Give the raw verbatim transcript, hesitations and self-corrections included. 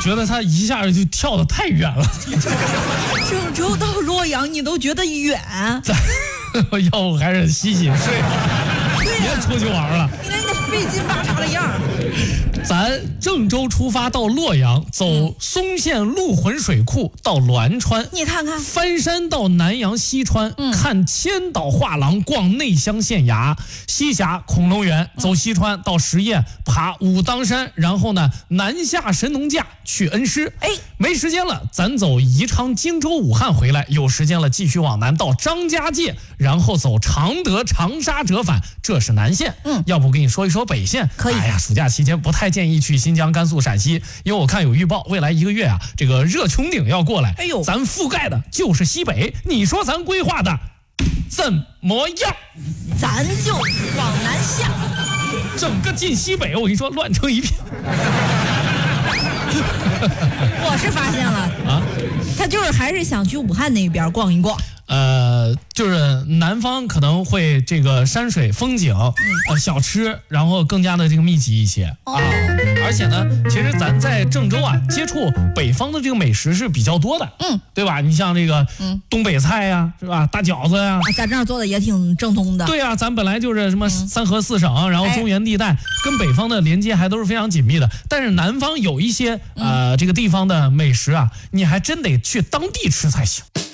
觉得他一下就跳得太远了。 郑州到洛阳你都觉得远， 要不还是洗洗睡，别出去玩了。 你那个费劲巴叉的样儿。 咱郑州出发到洛阳，走松县鹿魂水库到栾川， 你看看， 翻山到南阳西川，嗯、看千岛画廊，逛内乡县衙，西峡恐龙园，走西川到十堰，爬武当山，然后呢南下神农架去恩施。哎，没时间了，咱走宜昌、荆州、武汉回来；有时间了，继续往南到张家界，然后走常德、长沙折返，这是南线。嗯，要不我跟你说一说北线？ 可以。 哎呀，暑假期间不太建议去新疆、甘肃、陕西，因为我看有预报，未来一个月啊，这个热穹顶要过来。哎呦，咱覆盖的就是西北，你说咱规划的怎么样？ 咱就往南下， 整个进西北，我跟你说乱成一片。 我是发现了啊，他就是还是想去武汉那边逛一逛。 呃，就是南方可能会这个山水风景，嗯、呃，小吃，然后更加的这个密集一些、哦、啊。而且呢，其实咱在郑州啊，接触北方的这个美食是比较多的，嗯，对吧？你像这个，嗯，东北菜呀、啊，是吧？大饺子呀、啊， 咱这儿做的也挺正宗的。 对啊，咱本来就是什么三河四省，然后中原地带、哎、跟北方的连接还都是非常紧密的。但是南方有一些呃这个地方的美食啊，你还真得去当地吃才行。